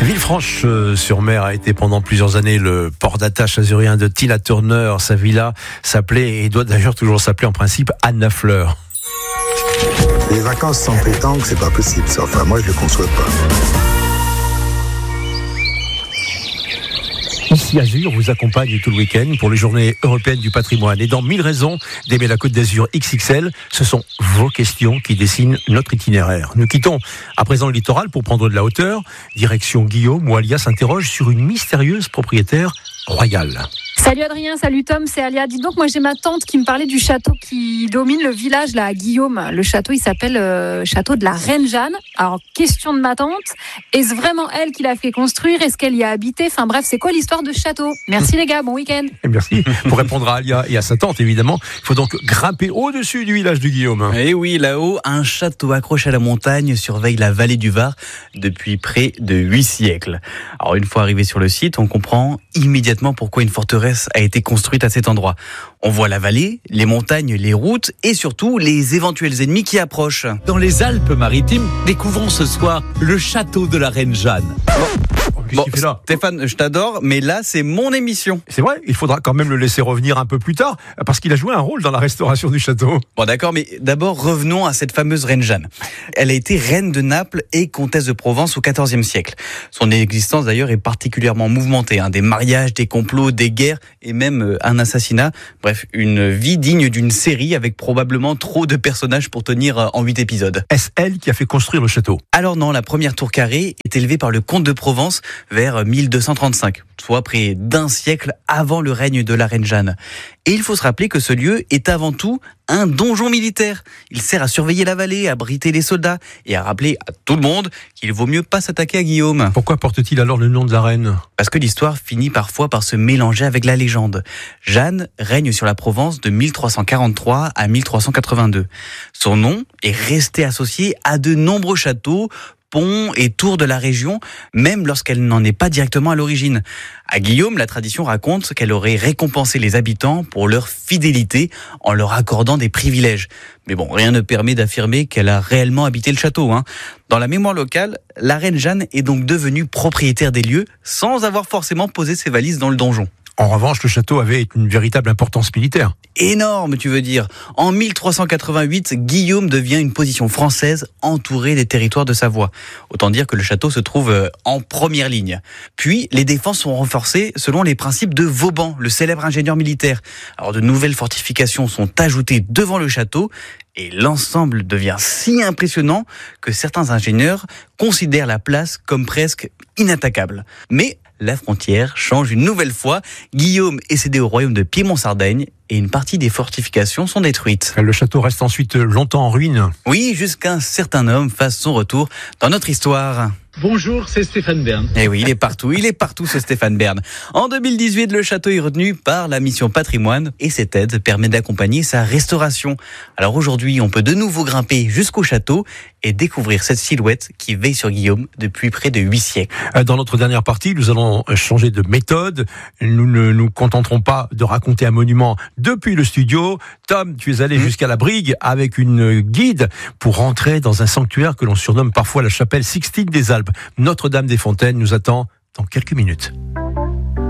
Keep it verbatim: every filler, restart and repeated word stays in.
Villefranche-sur-Mer a été pendant plusieurs années le port d'attache azurien de Tina Turner. Sa villa s'appelait et doit d'ailleurs toujours s'appeler en principe Anna Fleur. Les vacances sans pétanque, c'est pas possible ça. Enfin, moi je le conçois pas. Ici Azur vous accompagne tout le week-end pour les journées européennes du patrimoine. Et dans mille raisons d'aimer la Côte d'Azur X X L, ce sont vos questions qui dessinent notre itinéraire. Nous quittons à présent le littoral pour prendre de la hauteur. Direction Guillaume, où Alia s'interroge sur une mystérieuse propriétaire royale. Salut Adrien, salut Tom, c'est Alia. Dis donc, moi j'ai ma tante qui me parlait du château qui domine le village là à Guillaume. Le château, il s'appelle euh, château de la Reine Jeanne. Alors, question de ma tante, est-ce vraiment elle qui l'a fait construire? Est-ce qu'elle y a habité? Enfin bref, c'est quoi l'histoire de ce château? Merci les gars, bon week-end. Et merci. Pour répondre à Alia et à sa tante, évidemment, il faut donc grimper au-dessus du village du Guillaume. Et oui, là-haut, un château accroché à la montagne surveille la vallée du Var depuis près de huit siècles. Alors, une fois arrivé sur le site, on comprend immédiatement pourquoi une forteresse a été construite à cet endroit. On voit la vallée, les montagnes, les routes et surtout les éventuels ennemis qui approchent. Dans les Alpes-Maritimes, découvrons ce soir le château de la Reine Jeanne. Bon, Stéphane, je t'adore, mais là, c'est mon émission. C'est vrai, il faudra quand même le laisser revenir un peu plus tard, parce qu'il a joué un rôle dans la restauration du château. Bon, d'accord, mais d'abord, revenons à cette fameuse Reine Jeanne. Elle a été reine de Naples et comtesse de Provence au quatorzième siècle. Son existence, d'ailleurs, est particulièrement mouvementée. Hein. Des mariages, des complots, des guerres et même un assassinat. Bref, une vie digne d'une série avec probablement trop de personnages pour tenir en huit épisodes. Est-ce elle qui a fait construire le château? Alors non, la première tour carrée est élevée par le comte de Provence vers mille deux cent trente-cinq, soit près d'un siècle avant le règne de la Reine Jeanne. Et il faut se rappeler que ce lieu est avant tout un donjon militaire. Il sert à surveiller la vallée, à abriter les soldats et à rappeler à tout le monde qu'il vaut mieux pas s'attaquer à Guillaume. Pourquoi porte-t-il alors le nom de la reine? Parce que l'histoire finit parfois par se mélanger avec la légende. Jeanne règne sur la Provence de mille trois cent quarante-trois à mille trois cent quatre-vingt-deux. Son nom est resté associé à de nombreux châteaux, ponts et tours de la région, même lorsqu'elle n'en est pas directement à l'origine. À Guillaume, la tradition raconte qu'elle aurait récompensé les habitants pour leur fidélité en leur accordant des privilèges. Mais bon, rien ne permet d'affirmer qu'elle a réellement habité le château. Hein. Dans la mémoire locale, la Reine Jeanne est donc devenue propriétaire des lieux sans avoir forcément posé ses valises dans le donjon. En revanche, le château avait une véritable importance militaire. Énorme, tu veux dire. En mille trois cent quatre-vingt-huit, Guillaume devient une position française entourée des territoires de Savoie. Autant dire que le château se trouve en première ligne. Puis, les défenses sont renforcées selon les principes de Vauban, le célèbre ingénieur militaire. Alors, de nouvelles fortifications sont ajoutées devant le château et l'ensemble devient si impressionnant que certains ingénieurs considèrent la place comme presque inattaquable. Mais la frontière change une nouvelle fois. Guillaume est cédé au royaume de Piémont-Sardaigne et une partie des fortifications sont détruites. Le château reste ensuite longtemps en ruine. Oui, jusqu'à un certain homme fasse son retour dans notre histoire. Bonjour, c'est Stéphane Bern. Eh oui, il est partout, il est partout ce Stéphane Bern. En deux mille dix-huit, le château est retenu par la mission Patrimoine et cette aide permet d'accompagner sa restauration. Alors aujourd'hui, on peut de nouveau grimper jusqu'au château et découvrir cette silhouette qui veille sur Guillaume depuis près de huit siècles. Dans notre dernière partie, nous allons changer de méthode. Nous ne nous contenterons pas de raconter un monument depuis le studio. Tom, tu es allé mmh. jusqu'à la Brigue avec une guide pour rentrer dans un sanctuaire que l'on surnomme parfois la chapelle Sixtine des Alpes. Notre-Dame des Fontaines nous attend dans quelques minutes.